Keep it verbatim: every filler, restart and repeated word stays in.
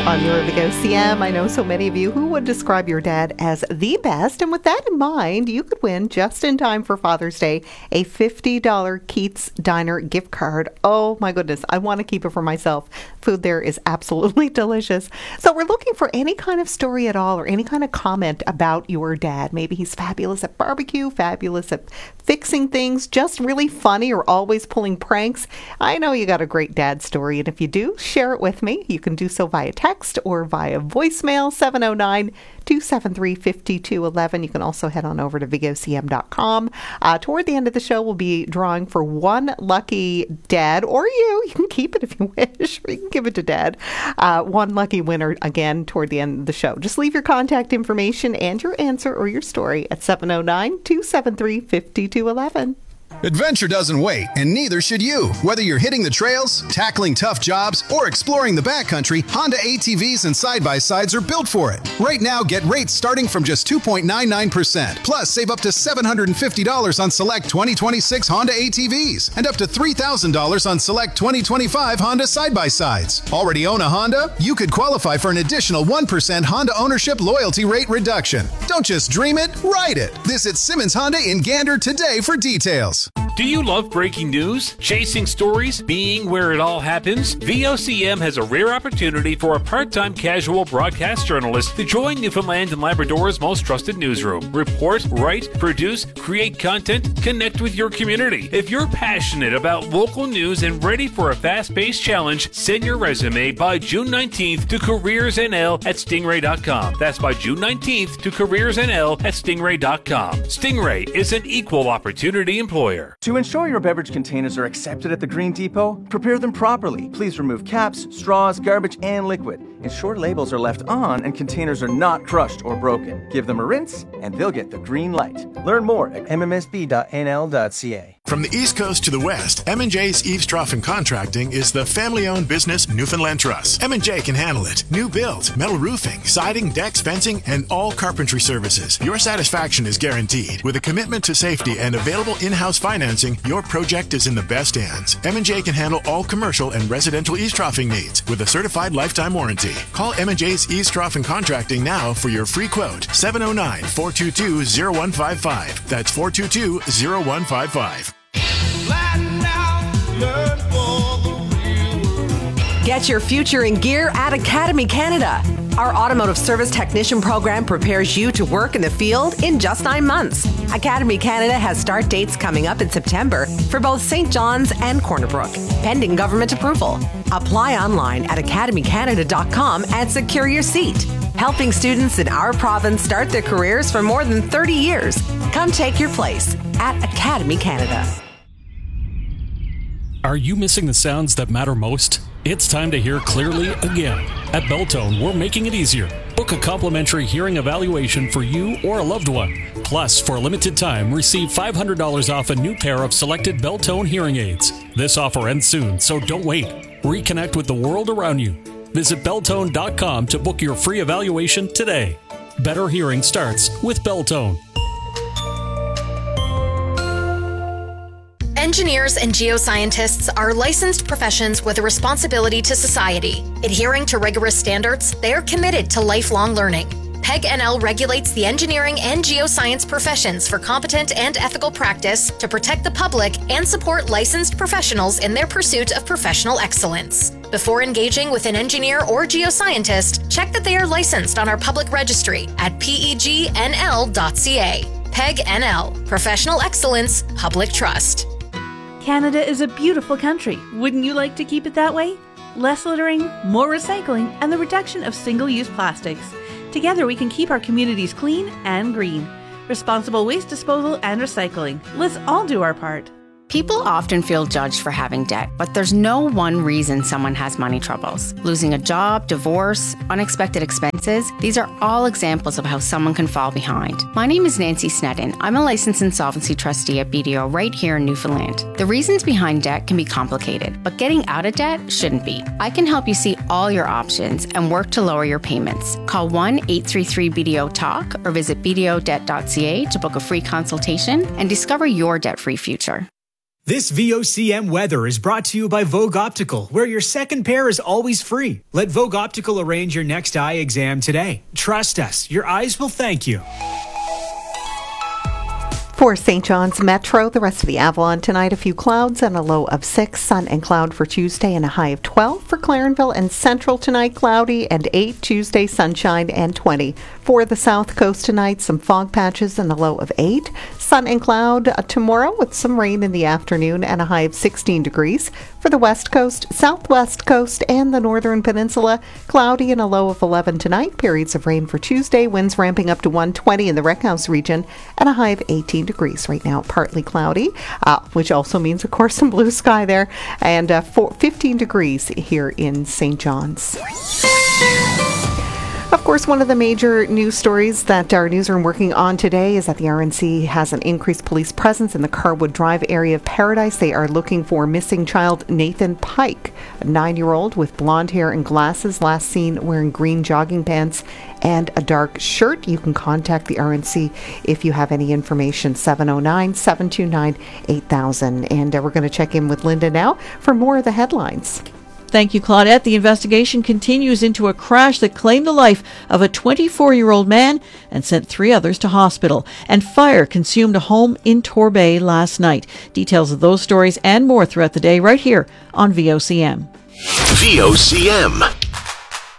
on your Big O C M. I know so many of you who would describe your dad as the best. And with that in mind, you could win just in time for Father's Day a fifty dollars Keats Diner gift card. Oh my goodness, I want to keep it for myself. Food there is absolutely delicious. So we're looking for any kind of story at all or any kind of comment about your dad. Maybe he's fabulous at barbecue, fabulous at fixing things, just really funny or always pulling pranks. I know you got a great dad story, and if you do, share it with me. You can do so via text or via voicemail, seven oh nine, two seven three, five two one one. You can also head on over to big o c m dot com. Uh, toward the end of the show, we'll be drawing for one lucky dad, or you. You can keep it if you wish, or you can give it to dad. Uh, one lucky winner again toward the end of the show. Just leave your contact information and your answer or your story at seven oh nine, two seven three, five two one one. Adventure doesn't wait, and neither should you. Whether you're hitting the trails, tackling tough jobs, or exploring the backcountry, Honda A T Vs and side-by-sides are built for it. Right now, get rates starting from just two point nine nine percent. Plus, save up to seven hundred fifty dollars on select twenty twenty-six Honda A T Vs and up to three thousand dollars on select twenty twenty-five Honda side-by-sides. Already own a Honda? You could qualify for an additional one percent Honda ownership loyalty rate reduction. Don't just dream it, ride it. Visit Simmons Honda in Gander today for details. Do you love breaking news, chasing stories, being where it all happens? V O C M has a rare opportunity for a part-time casual broadcast journalist to join Newfoundland and Labrador's most trusted newsroom. Report, write, produce, create content, connect with your community. If you're passionate about local news and ready for a fast-paced challenge, send your resume by June nineteenth to careersnl at stingray dot com. That's by June nineteenth to careersnl at stingray dot com. Stingray is an equal opportunity employer. To ensure your beverage containers are accepted at the Green Depot, prepare them properly. Please remove caps, straws, garbage, and liquid. Ensure labels are left on and containers are not crushed or broken. Give them a rinse, and they'll get the green light. Learn more at m m s b dot n l dot c a. From the East Coast to the West, M and J's Eaves Trough and Contracting is the family-owned business Newfoundland Trust. M and J can handle it. New builds, metal roofing, siding, decks, fencing, and all carpentry services. Your satisfaction is guaranteed. With a commitment to safety and available in-house financing, your project is in the best hands. M and J can handle all commercial and residential eaves troughing needs with a certified lifetime warranty. Call M and J's Eaves Trough and Contracting now for your free quote. seven oh nine, four two two, oh one five five. That's four two two, oh one five five. Get your future in gear at Academy Canada. Our automotive service technician program prepares you to work in the field in just nine months. Academy Canada has start dates coming up in September for both Saint John's and Corner Brook, pending government approval. Apply online at academy canada dot com and secure your seat. Helping students in our province start their careers for more than thirty years. Come take your place at Academy Canada. Are you missing the sounds that matter most? It's time to hear clearly again. At Beltone, we're making it easier. Book a complimentary hearing evaluation for you or a loved one. Plus, for a limited time, receive five hundred dollars off a new pair of selected Beltone hearing aids. This offer ends soon, so don't wait. Reconnect with the world around you. Visit beltone dot com to book your free evaluation today. Better hearing starts with Beltone. Engineers and geoscientists are licensed professions with a responsibility to society. Adhering to rigorous standards, they are committed to lifelong learning. P E G N L regulates the engineering and geoscience professions for competent and ethical practice to protect the public and support licensed professionals in their pursuit of professional excellence. Before engaging with an engineer or geoscientist, check that they are licensed on our public registry at p e g n l dot c a. P E G N L, Professional Excellence, Public Trust. Canada is a beautiful country. Wouldn't you like to keep it that way? Less littering, more recycling, and the reduction of single-use plastics. Together we can keep our communities clean and green. Responsible waste disposal and recycling. Let's all do our part. People often feel judged for having debt, but there's no one reason someone has money troubles. Losing a job, divorce, unexpected expenses, these are all examples of how someone can fall behind. My name is Nancy Snedden. I'm a licensed insolvency trustee at B D O right here in Newfoundland. The reasons behind debt can be complicated, but getting out of debt shouldn't be. I can help you see all your options and work to lower your payments. Call one eight three three B D O talk or visit b d o debt dot c a to book a free consultation and discover your debt-free future. This V O C M weather is brought to you by Vogue Optical, where your second pair is always free. Let Vogue Optical arrange your next eye exam today. Trust us, your eyes will thank you. For Saint John's Metro, the rest of the Avalon tonight, a few clouds and a low of six. Sun and cloud for Tuesday and a high of twelve. For Clarenville and Central tonight, cloudy and eight. Tuesday, sunshine and twenty. For the South Coast tonight, some fog patches and a low of eight. Sun and cloud uh, tomorrow with some rain in the afternoon and a high of sixteen degrees. For the West Coast, Southwest Coast, and the Northern Peninsula, cloudy and a low of eleven tonight. Periods of rain for Tuesday. Winds ramping up to one twenty in the Wreck House region and a high of eighteen degrees. Right now, partly cloudy, uh, which also means, of course, some blue sky there, and uh, four, fifteen degrees here in Saint John's. Of course, one of the major news stories that our newsroom working on today is that the R N C has an increased police presence in the Carwood Drive area of Paradise. They are looking for missing child Nathan Pike, a nine-year-old with blonde hair and glasses, last seen wearing green jogging pants and a dark shirt. You can contact the R N C if you have any information, seven oh nine, seven two nine, eight thousand. And uh, we're going to check in with Linda now for more of the headlines. Thank you, Claudette. The investigation continues into a crash that claimed the life of a twenty-four-year-old man and sent three others to hospital. And fire consumed a home in Torbay last night. Details of those stories and more throughout the day right here on V O C M. V O C M.